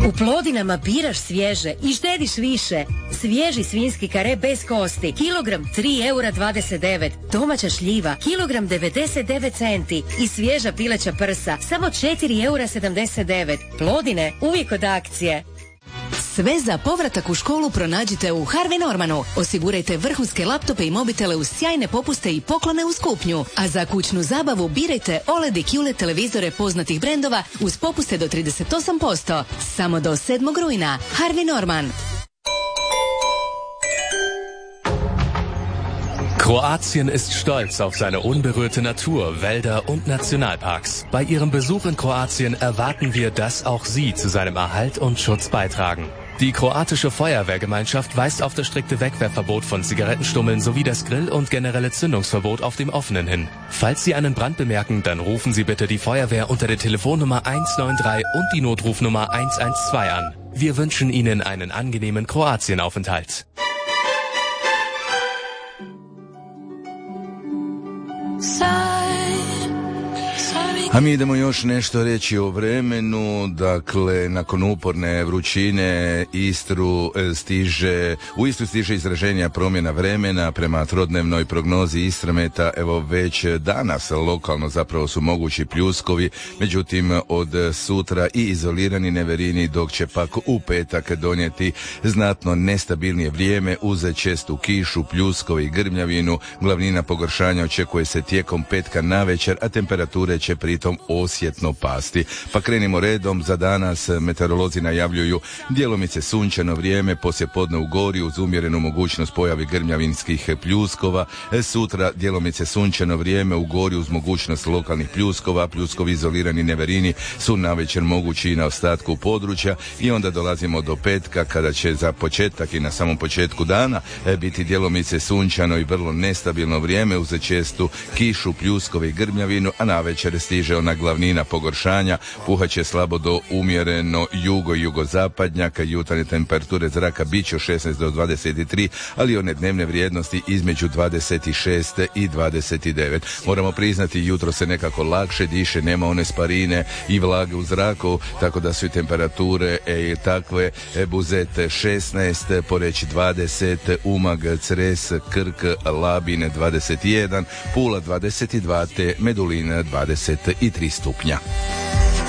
U Plodinama biraš svježe i štediš više. Svježi svinjski kare bez kosti, kilogram 3,29 €. Domaća šljiva, kilogram 99 centi. I svježa pileća prsa, samo 4,79 €. Plodine, uvijek od akcije. Sve za povratak u školu pronađite u Harvey Normanu. Osigurajte vrhunske laptope i mobitele uz sjajne popuste i poklone uz kupnju. A za kućnu zabavu birajte OLED i QLED televizore poznatih brendova uz popuste do 38%. Samo do 7. rujna. Harvey Norman. Kroatien ist stolz auf seine unberührte Natur, Wälder und Nationalparks. Bei Ihrem Besuch in Kroatien erwarten wir, dass auch Sie zu seinem Erhalt und Schutz beitragen. Die kroatische Feuerwehrgemeinschaft weist auf das strikte Wegwerfverbot von Zigarettenstummeln sowie das Grill- und generelle Zündungsverbot auf dem Offenen hin. Falls Sie einen Brand bemerken, dann rufen Sie bitte die Feuerwehr unter der Telefonnummer 193 und die Notrufnummer 112 an. Wir wünschen Ihnen einen angenehmen Kroatienaufenthalt. A mi idemo još nešto reći o vremenu. Dakle, nakon uporne vrućine u Istru stiže izraženija promjena vremena. Prema trodnevnoj prognozi Istrometa, evo već danas lokalno zapravo su mogući pljuskovi, međutim od sutra i izolirani neverini, dok će pak u petak donijeti znatno nestabilnije vrijeme uz čestu kišu, pljuskove i grmljavinu. Glavnina pogoršanja očekuje se tijekom petka navečer, a temperature će pritom osjetno pasti. Pa krenimo redom. Za danas meteorolozi najavljuju djelomice sunčano vrijeme, poslijepodne u gori uz umjerenu mogućnost pojavi grmljavinskih pljuskova. Sutra djelomice sunčano vrijeme u gori uz mogućnost lokalnih pljuskova. Pljuskovi izolirani neverini su navečer mogući i na ostatku područja i onda dolazimo do petka kada će za početak i na samom početku dana biti djelomice sunčano i vrlo nestabilno vrijeme uz čestu kišu, pljuskove i grmljavinu, a navečer stiže ona glavnina pogoršanja. Puhaće slabo do umjereno jugo i jugozapadnjaka. Jutarnje temperature zraka bit će 16 do 23, ali one dnevne vrijednosti između 26 i 29. Moramo priznati, jutro se nekako lakše diše, nema one sparine i vlage u zraku, tako da su i temperature takve. Buzet 16, Poreč 20, Umag, Cres, Krk, Labin 21, Pula 22 te Medulin 23 stupnja.